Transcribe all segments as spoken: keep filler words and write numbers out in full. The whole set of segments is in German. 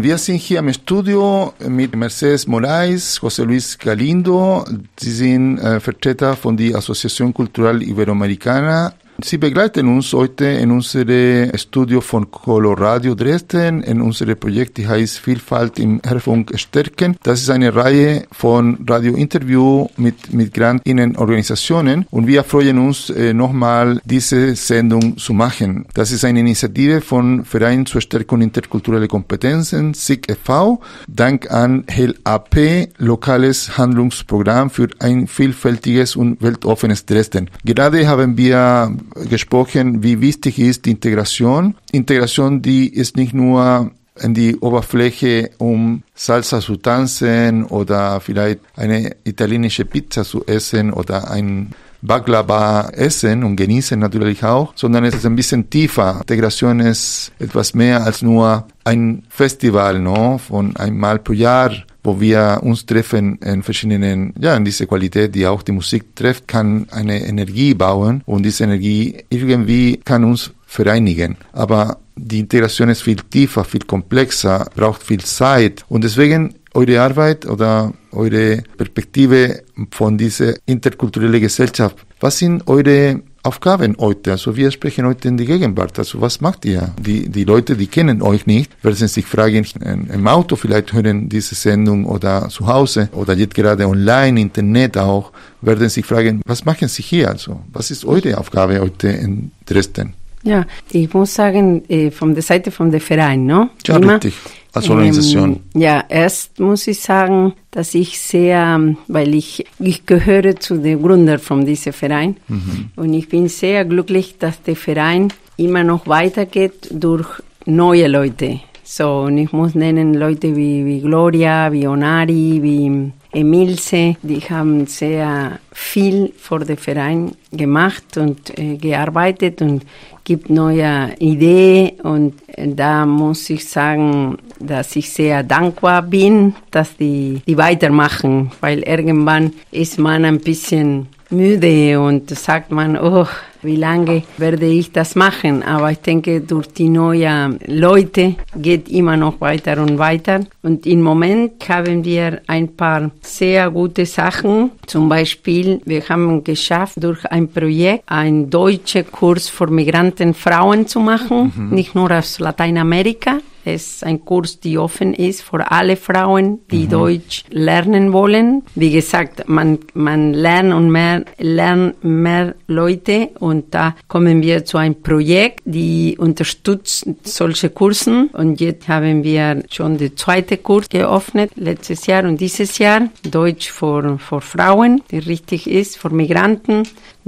wir sind hier im Studio mit Mercedes Moraes, José Luis Galindo. Sie sind äh, Vertreter von der Asociación Cultural Iberoamericana. Sie begleiten uns heute in unserem Studio von Coloradio Dresden, in unserem Projekt, die heißt Vielfalt im Hörfunk stärken. Das ist eine Reihe von Radiointerviews mit Migrantinnenorganisationen und wir freuen uns, äh, nochmal diese Sendung zu machen. Das ist eine Initiative von Verein zur Stärkung interkultureller Kompetenzen, S I G e V, dank an H L A P, lokales Handlungsprogramm für ein vielfältiges und weltoffenes Dresden. Gerade haben wir gesprochen, wie wichtig ist die Integration. Integration, die ist nicht nur in die Oberfläche, um Salsa zu tanzen oder vielleicht eine italienische Pizza zu essen oder ein Baklava essen und genießen natürlich auch, sondern es ist ein bisschen tiefer. Integration ist etwas mehr als nur ein Festival, no? Von einmal pro Jahr, wo wir uns treffen in verschiedenen, ja, in diese Qualität, die auch die Musik trifft, kann eine Energie bauen und diese Energie irgendwie kann uns vereinigen. Aber die Integration ist viel tiefer, viel komplexer, braucht viel Zeit und deswegen eure Arbeit oder eure Perspektive von dieser interkulturellen Gesellschaft, was sind eure Aufgaben heute? Also wir sprechen heute in die Gegenwart. Also was macht ihr? Die, die Leute, die kennen euch nicht, werden sich fragen, im Auto vielleicht hören diese Sendung oder zu Hause oder jetzt gerade online, Internet auch, werden sich fragen, was machen Sie hier? Also was ist eure Aufgabe heute in Dresden? Ja, ich muss sagen, äh, von der Seite von der Verein, no? Ja, Immer. Richtig, als Organisation. Ähm, ja, erst muss ich sagen, dass ich sehr, weil ich, ich gehöre zu den Gründern von diesem Verein mhm. und ich bin sehr glücklich, dass der Verein immer noch weitergeht durch neue Leute. So, und ich muss nennen Leute wie, wie Gloria, wie Onari, wie Emilce, die haben sehr viel für den Verein gemacht und äh, gearbeitet und gibt neue Ideen und da muss ich sagen, dass ich sehr dankbar bin, dass die, die weitermachen, weil irgendwann ist man ein bisschen müde und sagt man, oh, wie lange werde ich das machen? Aber ich denke, durch die neuen Leute geht immer noch weiter und weiter. Und im Moment haben wir ein paar sehr gute Sachen. Zum Beispiel, wir haben geschafft, durch ein Projekt einen deutschen Kurs für Migrantenfrauen zu machen, mhm. nicht nur aus Lateinamerika. Es ist ein Kurs, der offen ist für alle Frauen, die mhm. Deutsch lernen wollen. Wie gesagt, man, man lernt und mehr, lernt mehr Leute und da kommen wir zu einem Projekt, die unterstützt solche Kursen. Und jetzt haben wir schon den zweiten Kurs geöffnet, letztes Jahr und dieses Jahr. Deutsch für, für Frauen, die richtig ist, für Migranten.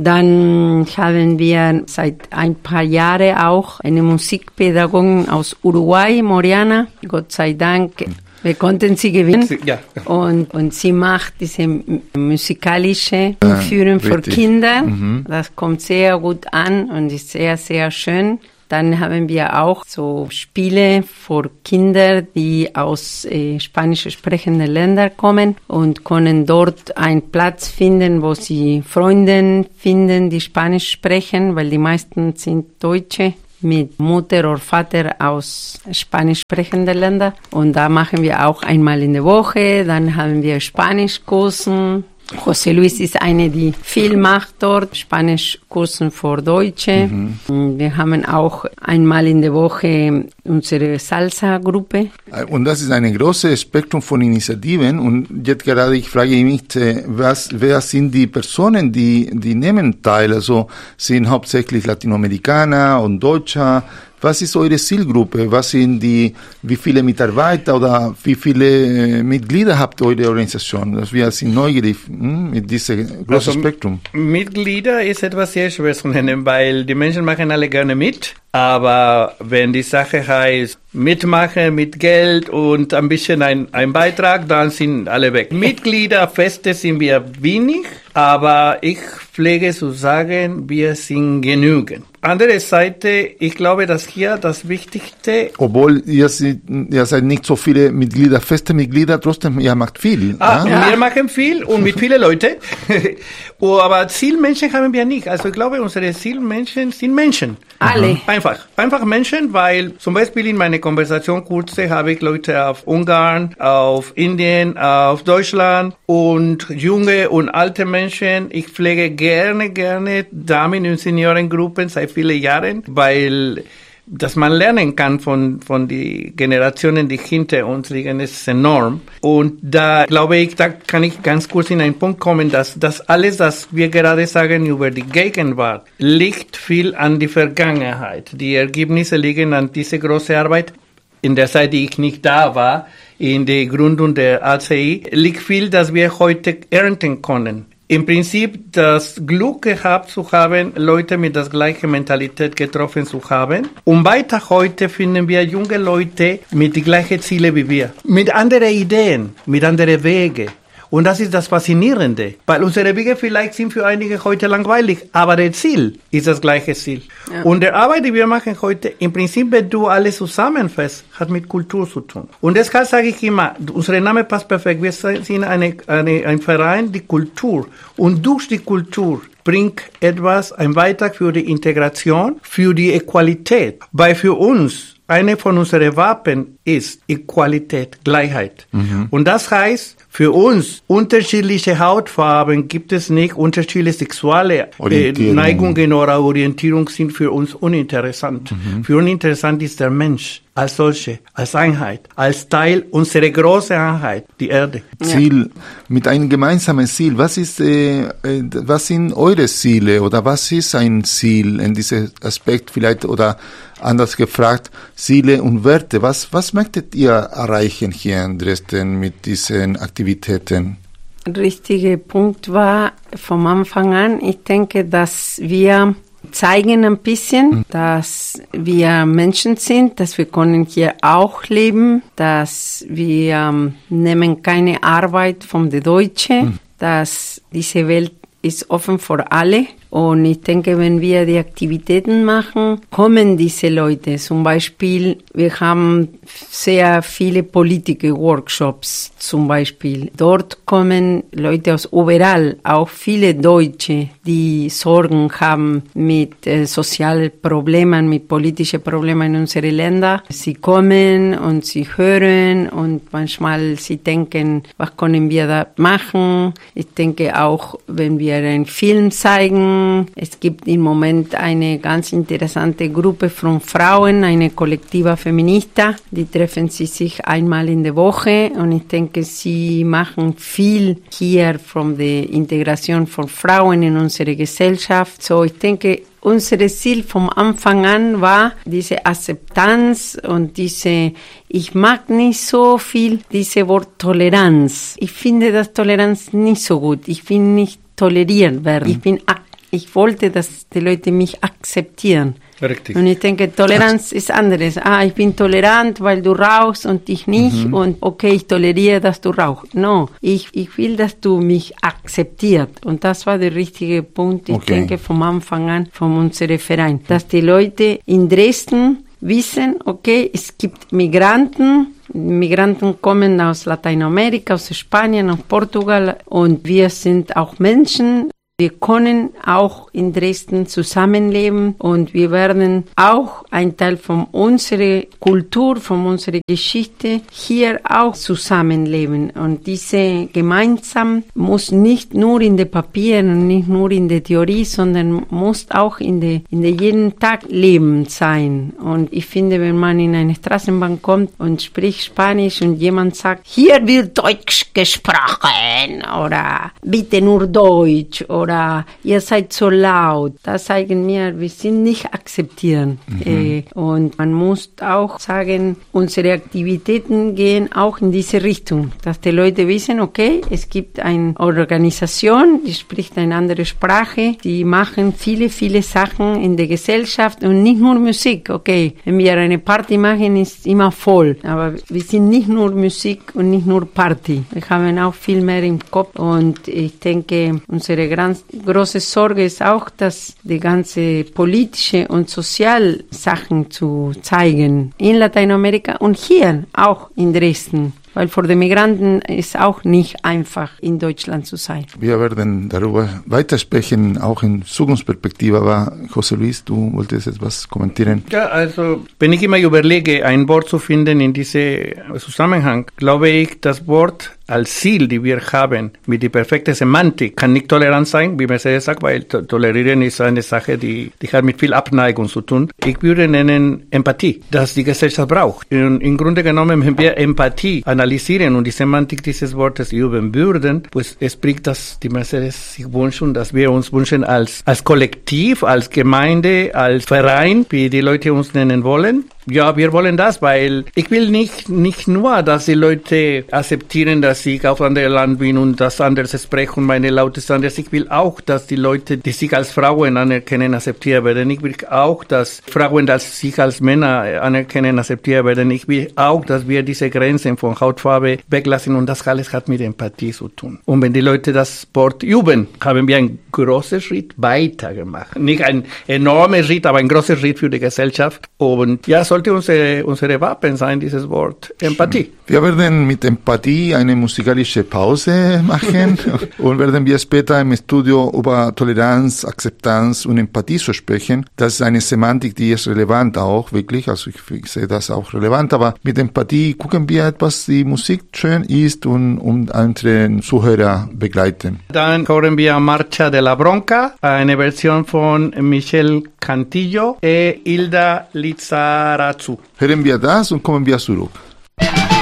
Dann haben wir seit ein paar Jahren auch eine Musikpädagogin aus Uruguay, Moriana. Gott sei Dank, wir konnten sie gewinnen. Ja. Und, und sie macht diese musikalische Führung für Kinder. Mhm. Das kommt sehr gut an und ist sehr, sehr schön. Dann haben wir auch so Spiele für Kinder, die aus äh, spanisch sprechenden Ländern kommen und können dort einen Platz finden, wo sie Freunde finden, die Spanisch sprechen, weil die meisten sind Deutsche mit Mutter oder Vater aus spanisch sprechenden Ländern. Und da machen wir auch einmal in der Woche. Dann haben wir Spanischkursen. José Luis ist eine, die viel macht dort, Spanischkursen für Deutsche. Mhm. Wir haben auch einmal in der Woche unsere Salsa-Gruppe. Und das ist ein großes Spektrum von Initiativen. Und jetzt gerade, ich frage mich, was, wer sind die Personen, die, die nehmen teil? Also sind hauptsächlich Latinoamerikaner und Deutscher. Was ist eure Zielgruppe? Was sind die, wie viele Mitarbeiter oder wie viele Mitglieder habt eure Organisation? Wir sind neugierig hm, mit diesem großen also, Spektrum. Mitglieder ist etwas sehr schwer zu nennen, weil die Menschen machen alle gerne mit. Aber wenn die Sache heißt, mitmachen mit Geld und ein bisschen ein, ein Beitrag, dann sind alle weg. Mitglieder, Feste sind wir wenig, aber ich pflege zu sagen, wir sind genügend. Andere Seite, ich glaube, dass hier das Wichtigste... Obwohl ihr seid, ihr seid nicht so viele Mitglieder, feste Mitglieder, trotzdem, ihr macht viel. Ah, ja? Wir machen viel und mit vielen Leuten. Aber Zielmenschen haben wir nicht. Also ich glaube, unsere Zielmenschen sind Menschen. Alle. Einfach, einfach Menschen, weil zum Beispiel in meiner Konversationskurse habe ich Leute auf Ungarn, auf Indien, auf Deutschland und junge und alte Menschen. Ich pflege gerne, gerne Damen- und Seniorengruppen seit vielen Jahren, weil dass man lernen kann von, von den Generationen, die hinter uns liegen, ist enorm. Und da glaube ich, da kann ich ganz kurz in einen Punkt kommen, dass das alles, was wir gerade sagen über die Gegenwart, liegt viel an die Vergangenheit. Die Ergebnisse liegen an diese große Arbeit. In der Zeit, die ich nicht da war, in der Gründung der A C I, liegt viel, dass wir heute ernten können. Im Prinzip das Glück gehabt zu haben, Leute mit der gleichen Mentalität getroffen zu haben. Und weiter heute finden wir junge Leute mit den gleichen Zielen wie wir. Mit anderen Ideen, mit anderen Wegen. Und das ist das Faszinierende. Weil unsere Wege vielleicht sind für einige heute langweilig, aber das Ziel ist das gleiche Ziel. Ja. Und die Arbeit, die wir machen heute, im Prinzip, wenn du alles zusammenfasst, hat mit Kultur zu tun. Und deshalb sage ich immer, unser Name passt perfekt. Wir sind eine, eine, ein Verein, die Kultur. Und durch die Kultur bringt etwas, ein Beitrag für die Integration, für die Equalität. Weil für uns, eine von unseren Wappen ist Equalität, Gleichheit. Mhm. Und das heißt, für uns unterschiedliche Hautfarben gibt es nicht, unterschiedliche sexuelle äh, Neigungen oder Orientierung sind für uns uninteressant. Mhm. Für uns interessant ist der Mensch als solche, als Einheit, als Teil unserer großen Einheit, die Erde. Ziel, mit einem gemeinsamen Ziel. Was ist, äh, was sind eure Ziele oder was ist ein Ziel in diesem Aspekt vielleicht oder anders gefragt, Ziele und Werte? Was, was möchtet ihr erreichen hier in Dresden mit diesen Aktivitäten? Richtiger Punkt war vom Anfang an, ich denke, dass wir zeigen ein bisschen, dass wir Menschen sind, dass wir können hier auch leben, dass wir ähm, nehmen keine Arbeit von den Deutschen, mhm. dass diese Welt ist offen für alle. Und ich denke, wenn wir die Aktivitäten machen, kommen diese Leute. Zum Beispiel, wir haben sehr viele Politiker-Workshops zum Beispiel. Dort kommen Leute aus überall, auch viele Deutsche, die Sorgen haben mit äh, sozialen Problemen, mit politischen Problemen in unseren Ländern. Sie kommen und sie hören und manchmal sie denken, was können wir da machen? Ich denke auch, wenn wir einen Film zeigen, es gibt im Moment eine ganz interessante Gruppe von Frauen, eine Kollektiva Feminista, die treffen sie sich einmal in der Woche und ich denke, sie machen viel hier von der Integration von Frauen in unsere Gesellschaft. So, ich denke, unser Ziel vom Anfang an war diese Akzeptanz und diese, ich mag nicht so viel diese Wort Toleranz. Ich finde das Toleranz nicht so gut. Ich will nicht toleriert werden. Ich bin Ich wollte, dass die Leute mich akzeptieren. Richtig. Und ich denke, Toleranz ist anderes. Ah, ich bin tolerant, weil du rauchst und ich nicht. Mhm. Und okay, ich toleriere, dass du rauchst. No, ich, ich will, dass du mich akzeptierst. Und das war der richtige Punkt, ich okay. denke, vom Anfang an von unserem Verein. Dass die Leute in Dresden wissen, okay, es gibt Migranten, Migranten kommen aus Lateinamerika, aus Spanien, aus Portugal und wir sind auch Menschen. Wir können auch in Dresden zusammenleben und wir werden auch ein Teil von unserer Kultur, von unserer Geschichte hier auch zusammenleben. Und diese gemeinsam muss nicht nur in den Papieren und nicht nur in der Theorie, sondern muss auch in der, in der jeden Tag Leben sein. Und ich finde, wenn man in eine Straßenbahn kommt und spricht Spanisch und jemand sagt, hier wird Deutsch gesprochen oder bitte nur Deutsch oder Oder ihr seid so laut. Das zeigen mir, wir sind nicht akzeptieren. Mhm. Äh, und man muss auch sagen, unsere Aktivitäten gehen auch in diese Richtung, dass die Leute wissen, okay, es gibt eine Organisation, die spricht eine andere Sprache, die machen viele, viele Sachen in der Gesellschaft und nicht nur Musik. Okay, wenn wir eine Party machen, ist immer voll. Aber wir sind nicht nur Musik und nicht nur Party. Wir haben auch viel mehr im Kopf und ich denke, unsere ganz große Sorge ist auch, dass die ganze politische und soziale Sachen zu zeigen in Lateinamerika und hier auch in Dresden. Weil für die Migranten ist auch nicht einfach, in Deutschland zu sein. Wir werden darüber weitersprechen, auch in Zukunftsperspektive, aber José Luis, du wolltest etwas kommentieren? Ja, also wenn ich immer überlege, ein Wort zu finden in diesem Zusammenhang, glaube ich, das Wort als Ziel, die wir haben, mit der perfekten Semantik, kann nicht tolerant sein, wie Mercedes sagt, weil to- tolerieren ist eine Sache, die, die hat mit viel Abneigung zu tun. Ich würde nennen Empathie, das die Gesellschaft braucht. Und im Grunde genommen, wenn wir Empathie analysieren und die Semantik dieses Wortes üben würden, pues es bringt, dass die Mercedes sich wünschen, dass wir uns wünschen als, als Kollektiv, als Gemeinde, als Verein, wie die Leute uns nennen wollen. Ja, wir wollen das, weil ich will nicht, nicht nur, dass die Leute akzeptieren, dass ich auf anderem Land bin und das anders spreche und meine Laute ist anders. Ich will auch, dass die Leute, die sich als Frauen anerkennen, akzeptiert werden. Ich will auch, dass Frauen, die sich als Männer anerkennen, akzeptiert werden. Ich will auch, dass wir diese Grenzen von Hautfarbe weglassen und das alles hat mit Empathie zu tun. Und wenn die Leute das Wort üben, haben wir einen großen Schritt weiter gemacht. Nicht ein enormer Schritt, aber ein großer Schritt für die Gesellschaft. Und ja, sollte unsere, unsere Wappen sein, dieses Wort Empathie. Wir werden mit Empathie eine musikalische Pause machen und werden wir später im Studio über Toleranz, Akzeptanz und Empathie zu sprechen. Das ist eine Semantik, die ist relevant auch, wirklich. Also ich, ich sehe das auch relevant, aber mit Empathie gucken wir etwas, die Musik schön ist und, und unsere Zuhörer begleiten. Dann hören wir Marcha de la Bronca, eine Version von Michel Cantillo e Hilda Lizarazu. Hören wir das und kommen wir zurück.